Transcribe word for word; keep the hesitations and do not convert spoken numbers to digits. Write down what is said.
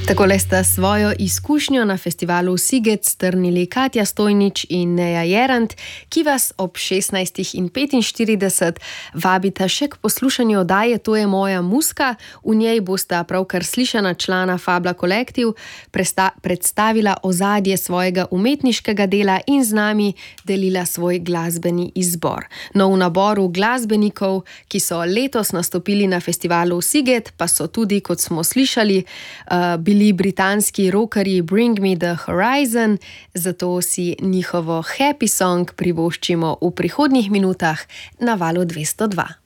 Takole sta svojo izkušnjo na festivalu Sigec strnili Katja Stojnič in Neja Jerant, ki vas ob šestnajstih in petinštirideset vabita še k poslušanju oddaje To je moja muska. V njej bosta pravkar slišana člana Fabla Kolektiv predstavila ozadje svojega umetniškega dela in z nami delila svoj glasbeni izbor. No, v naboru glasbenikov, ki so letos nastopili na festivalu Sigec, pa so tudi, kot smo slišali, uh, bili britanski rockerji Bring Me The Horizon, zato si njihovo Happy Song privoščimo v prihodnjih minutah na valu dvesto dva.